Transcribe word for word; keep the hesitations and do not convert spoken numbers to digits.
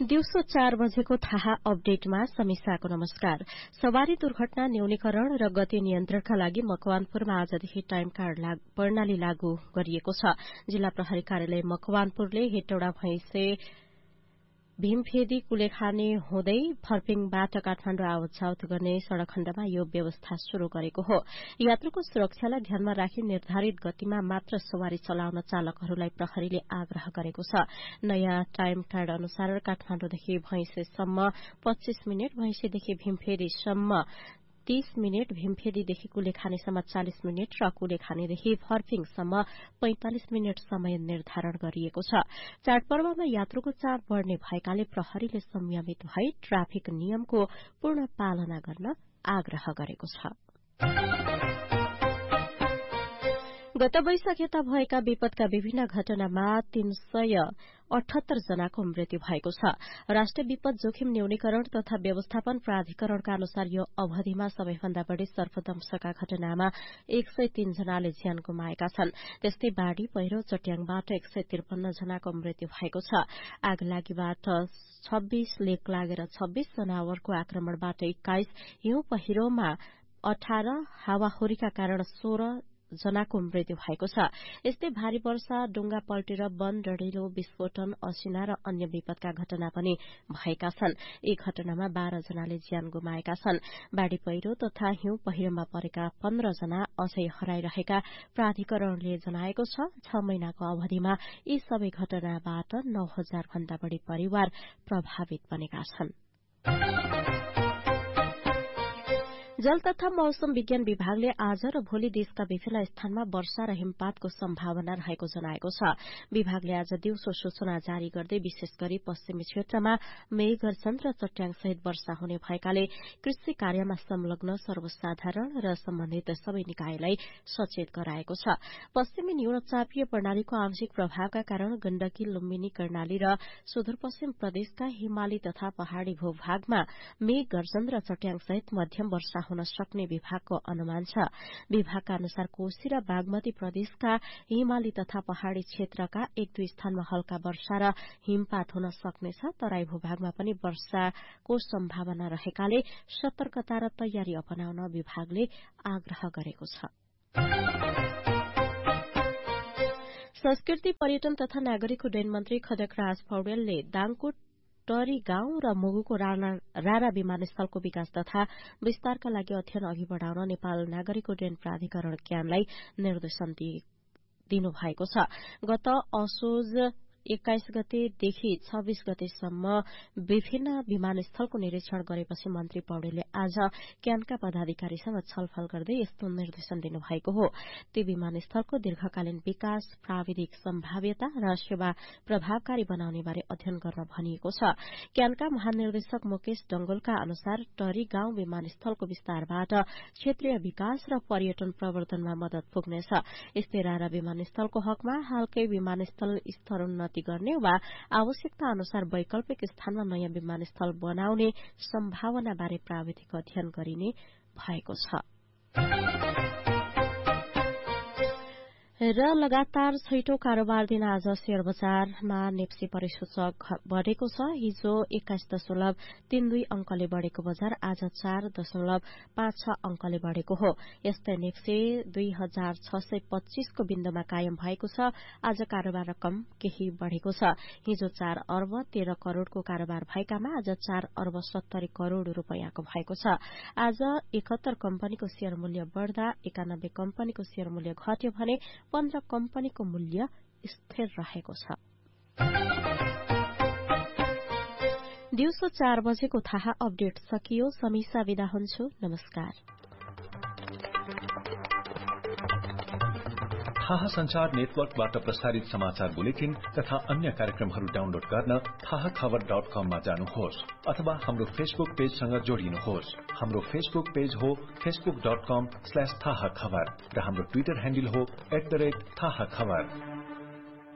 दिउँसो चार बजेको थाहा अपडेटमा समीक्षाको नमस्कार। सवारी दुर्घटना न्यूनीकरण र गति नियन्त्रणका लागि मकवानपुरमा आजदेखि टाइम कार्ड प्रणाली लागू गरिएको छ। जिल्ला प्रहरी कार्यालय मकवानपुरले हेटौडा भैंसे भीमफेदी कुलेखानी हुँदै फर्पिङबाट काठमाण्डु आवत जावत गर्ने सड़क खण्डमा यो व्यवस्था शुरू गरेको हो। यात्रुको सुरक्षालाई ध्यानमा राखी निर्धारित गतिमा मात्र सवारी चलाउन चालकहरूलाई प्रहरीले आग्रह गरेको छ। नयाँ टाइम कार्ड अनुसार काठमाण्डुदेखि भैंसेसम्म पच्चीस मिनट, भैंसेदेखि भीमफेदीसम्म तीस मिनट, भीमफेदीदेखि कुलेखानीसम्म चालिस मिनट र कुलेखानीदेखि फर्पिङसम्म पैंतालिस मिनट समय निर्धारण गरिएको छ। चाडपर्वमा यात्रुको चाप बढ़ने भएकाले प्रहरीले संयमित भई ट्राफिक नियमको पूर्ण पालना गर्न आग्रह गरेको छ। गत वैशाख यता भएका विपदका विभिन्न घटनामा तीन सय अठहत्तर जनाको मृत्यु भएको छ। राष्ट्रिय विपद जोखिम न्यूनीकरण तथा व्यवस्थापन प्राधिकरणका अनुसार यो अवधिमा सबैभन्दा बढ़ी सर्पदंशका घटनामा एक सय तीन जनाले ज्यान गुमाएका छन्। त्यस्तै बाढ़ी, पहिरो, चट्याङबाट एक सय त्रिपन्न जनाको मृत्यु भएको छ। आगलागीबाट छब्बीस, लेक लागेर छब्बीस, जनावरको आक्रमणबाट एक्काइस, हिउँ पहिरोमा अठार, हावाहुरीका कारण सोह्र जनाको मृत्यु भएको छ। यस्तै भारी वर्षा, डुंगा पल्टेर वन डढिलो, विस्फोटन, असिना र अन्य विपदका घटना पनि भएका छन्। एक घटनामा बाह्र जनाले ज्यान गुमाएका छन्। बाढ़ी पहिरो तथा हिउँ पहिरोमा परेका पन्ध्र जना अझै हराइरहेका प्राधिकरणले जनाएको छ। छ महिनाको अवधिमा यी सबै घटनाबाट नौ हजार भन्दा बढ़ी परिवार प्रभावित बनेका छन्। जल तथा मौसम विज्ञान विभागले आज र भोलि देशका विभिन्न स्थानमा वर्षा र हिमपातको सम्भावना रहेको जनाएको छ। विभागले आज दिउँसो सूचना जारी गर्दै विशेष गरी पश्चिमी क्षेत्रमा मेघगर्जन र चट्याङसहित वर्षा हुने भएकाले कृषि कार्यमा संलग्न सर्वसाधारण र सम्बन्धित सबै निकायलाई सचेत गराएको छ। पश्चिमी न्यूनचापीय प्रणालीको आंशिक प्रभावका कारण गण्डकी, लुम्बिनी, कर्णाली र सुदूरपश्चिम प्रदेशका हिमाली तथा पहाड़ी भूभागमा मेघगर्जन र चट्याङसहित मध्यम वर्षा हुन सक्ने विभागको अनुमान छ। विभागका अनुसार कोशी र बागमती प्रदेशका हिमाली तथा पहाड़ी क्षेत्रका एक दुई स्थानमा हल्का वर्षा र हिमपात हुन सक्नेछ। तराई भूभागमा पनि वर्षाको सम्भावना रहेकाले सतर्कता र तयारी अपनाउन विभागले आग्रह गरेको छ। संस्कृति, पर्यटन तथा नागरिक उड्डयन मन्त्री खड्गराज पौडेलले दाङको टरी गाउँ र मुगुको रारा विमानस्थलको विकास तथा विस्तारका लागि अध्ययन अघि बढ़ाउन नेपाल नागरिक उड्डयन प्राधिकरण क्यानलाई निर्देशन दिनुभएको छ। गत असोज एक्काइस गतेदेखि छब्बीस गतेसम्म विभिन्न विमानस्थलको निरीक्षण गरेपछि मन्त्री पौडेलले आज क्यानका पदाधिकारीसँग छलफल गर्दै यस्तो निर्देशन दिनुभएको हो। ती विमानस्थलको दीर्घकालीन विकास, प्राविधिक सम्भाव्यता र सेवा प्रभावकारी बनाउने बारे अध्ययन गर्न भनिएको छ। क्यानका महानिर्देशक मुकेश डंगोलका अनुसार टरी गाउँ विमानस्थलको विस्तारबाट क्षेत्रीय विकास र पर्यटन प्रवर्धनमा मदत पुग्नेछ। यस्तै रारा विमानस्थलको हकमा हालकै विमानस्थल स्तरोन्नति गर्ने वा आवश्यकता अनुसार वैकल्पिक स्थानमा नयाँ विमानस्थल बनाउने सम्भावना बारे प्राविधिक अध्ययन गरिने भएको छ। र लगातार छैटौं कारोबार दिन आज शेयर बजारमा नेप्सी परिसूचक बढ़ेको छ। हिजो एक्काइस दशमलव तीन दुई अंकले बढ़ेको बजार आज चार दशमलव पाँच छ अंकले बढ़ेको हो। यस्तै नेप्सी दुई हजार छ सय पच्चीसको बिन्दुमा कायम भएको छ। आज कारोबार रकम केही बढ़ेको छ। हिजो चार अर्ब तेह्र करोड़को कारोबार भएकामा आज चार अर्ब सत्तरी करोड़ रूपियाँको भएको छ। आज एकहत्तर कम्पनीको शेयर मूल्य बढ़दा एकानब्बे कम्पनीको शेयर मूल्य घट्यो भने पन्ध्र कम्पनीको मूल्य स्थिर रहेको छ। दिउँसो चार बजेको थाहा अपडेट सकियो। समीक्षा विदा हुन्छु। नमस्कार। थाहा संचार नेटवर्कबाट प्रसारित समाचार बुलेटिन तथा अन्य कार्यक्रमहरू डाउनलोड गर्न थाहा खबर डट कममा जानुहोस् अथवा हाम्रो फेसबुक पेजसँग जोडिनुहोस्। हाम्रो फेसबुक पेज हो फेसबुक डट कम स्ल्याश थाहा खबर र हाम्रो ट्विटर ह्यान्डल हो एट द रेट थाहा खबर।